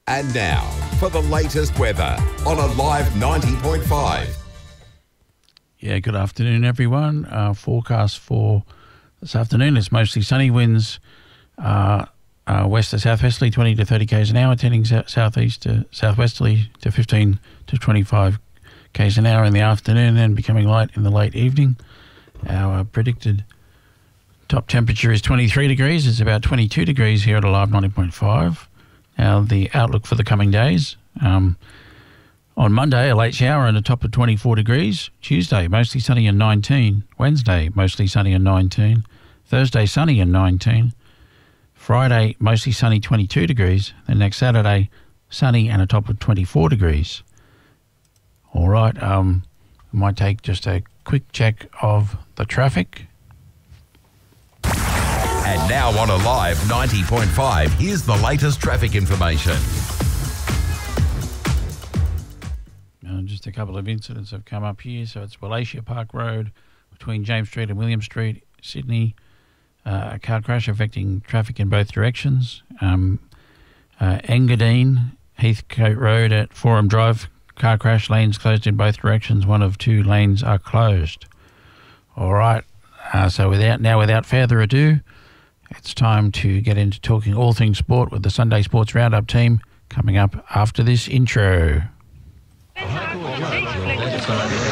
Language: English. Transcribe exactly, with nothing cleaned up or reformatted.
And now, for the latest weather on Alive ninety point five. Yeah, good afternoon, everyone. Uh, forecast for this afternoon is mostly sunny winds, uh, uh, west to southwesterly, twenty to thirty k's an hour, tending so- southeast to southwesterly to fifteen to twenty-five k's an hour in the afternoon, and becoming light in the late evening. Our uh, predicted top temperature is twenty-three degrees. It's about twenty-two degrees here at Alive ninety point five. Now, the outlook for the coming days. Um, on Monday, a late shower and a top of twenty-four degrees. Tuesday, mostly sunny and nineteen. Wednesday, mostly sunny and nineteen. Thursday, sunny and nineteen. Friday, mostly sunny, twenty-two degrees. Then next Saturday, sunny and a top of twenty-four degrees. All right, um, we might take just a quick check of the traffic. And now on Alive ninety point five, here's the latest traffic information. Uh, just a couple of incidents have come up here. So it's Wallachia Park Road between James Street and William Street, Sydney. Uh, a car crash affecting traffic in both directions. Um, uh, Engadine, Heathcote Road at Forum Drive, car crash, lanes closed in both directions. One of two lanes are closed. All right. Uh, so without now, without further ado, it's time to get into talking all things sport with the Sunday Sports Roundup team coming up after this intro.